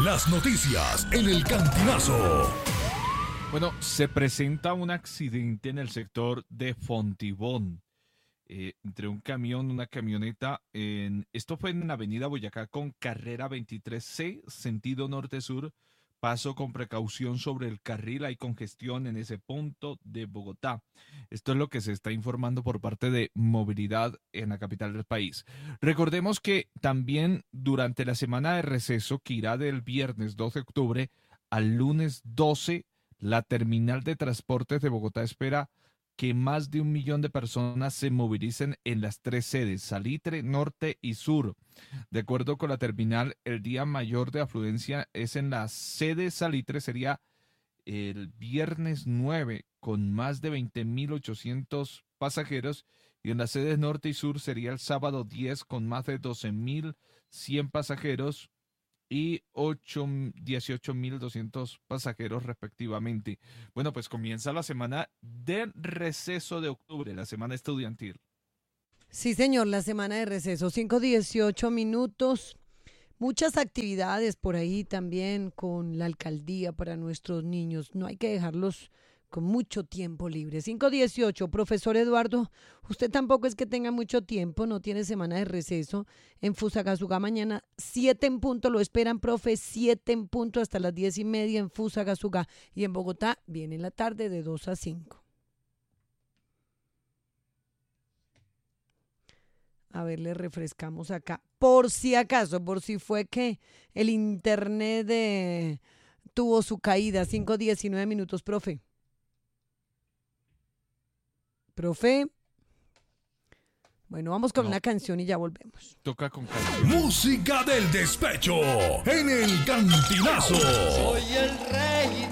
Las noticias en el Cantinazo. Bueno, se presenta un accidente en el sector de Fontibón, entre un camión, una camioneta. Esto fue en la avenida Boyacá con carrera 23C, sentido norte-sur. Paso con precaución sobre el carril, hay congestión en ese punto de Bogotá. Esto es lo que se está informando por parte de Movilidad en la capital del país. Recordemos que también durante la semana de receso, que irá del viernes 12 de octubre al lunes 12, la terminal de transportes de Bogotá espera que más de 1 millón de personas se movilicen en las 3 sedes, Salitre, Norte y Sur. De acuerdo con la terminal, el día mayor de afluencia es en la sede Salitre, sería el viernes 9, con más de 20.800 pasajeros, y en las sedes Norte y Sur sería el sábado 10, con más de 12.100 pasajeros y 18.200 pasajeros respectivamente. Bueno, pues comienza la semana de receso de octubre, la semana estudiantil. Sí, señor, la semana de receso, 5:18. Muchas actividades por ahí también con la alcaldía para nuestros niños. No hay que dejarlos con mucho tiempo libre. 5:18. Profesor Eduardo, usted tampoco es que tenga mucho tiempo, no tiene semana de receso. En Fusagasugá mañana 7 en punto, lo esperan, profe, 7 en punto hasta las 10:30 en Fusagasugá. Y en Bogotá viene en la tarde de 2 a 5. A ver, le refrescamos acá. Por si acaso, por si fue que el internet tuvo su caída. 5:19, profe. Profe. Bueno, vamos con una canción y ya volvemos. Toca con canción. Música del despecho en el Cantinazo. Soy el rey